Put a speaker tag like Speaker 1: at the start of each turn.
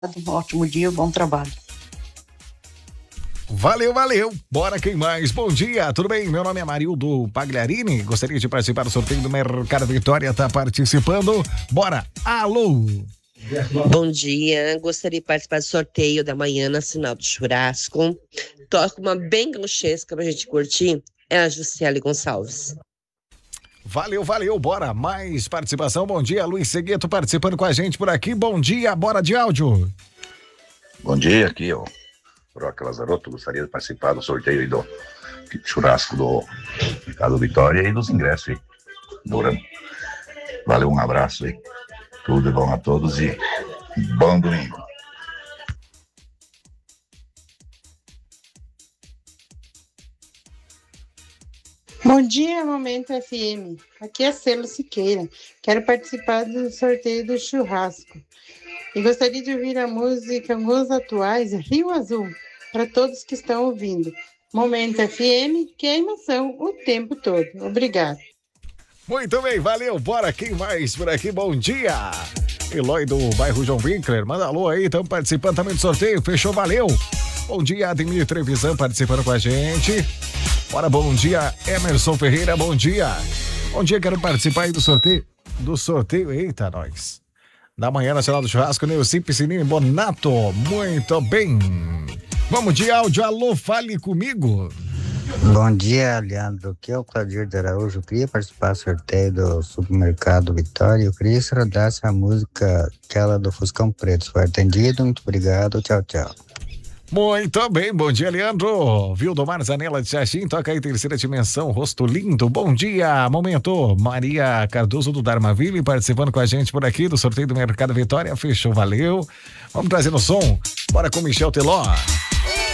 Speaker 1: Um ótimo dia, bom trabalho.
Speaker 2: Valeu. Bora, quem mais? Bom dia, tudo bem? Meu nome é Marildo Pagliarini. Gostaria de participar do sorteio do Mercado Vitória. Tá participando? Bora, alô!
Speaker 3: Bom dia, gostaria de participar do sorteio da manhã Nacional do Churrasco. Toca uma bem gauchesca pra gente curtir. É a Juscelia Gonçalves.
Speaker 2: Valeu, bora, mais participação. Bom dia, Luiz Segueto participando com a gente por aqui. Bom dia, bora de áudio.
Speaker 4: Bom dia, aqui ó, Broca Lazarotto. Gostaria de participar do sorteio aí do churrasco do Mercado Vitória e dos ingressos aí. Valeu, um abraço aí. Tudo de bom a todos e bom domingo.
Speaker 5: Bom dia, Momento FM. Aqui é Celo Siqueira. Quero participar do sorteio do churrasco. E gostaria de ouvir a música Os Atuais, Rio Azul, para todos que estão ouvindo. Momento FM, que é emoção o tempo todo. Obrigada.
Speaker 2: Muito bem, valeu, bora, quem mais por aqui? Bom dia! Eloy do bairro João Winkler, manda alô aí, estamos participando também do sorteio, fechou, valeu! Bom dia, Ademir Trevisan participando com a gente. Bora, bom dia, Emerson Ferreira, bom dia! Bom dia, quero participar aí do sorteio, eita, nós! Da manhã Nacional do Churrasco, Neuci Piscinini Bonato, muito bem! Vamos de áudio, alô, fale comigo!
Speaker 6: Bom dia, Leandro. Aqui é o Claudir de Araújo. Eu queria participar do sorteio do Supermercado Vitória. Eu queria que você rodasse a música, aquela do Fuscão Preto. Foi atendido, muito obrigado. Tchau, tchau.
Speaker 2: Muito bem, bom dia, Leandro. Vildomar Zanella de Xaxim, toca aí Terceira Dimensão, Rosto Lindo. Bom dia, momento. Maria Cardoso do Darmaville participando com a gente por aqui do sorteio do Mercado Vitória. Fechou, valeu. Vamos trazer no som. Bora com Michel Teló.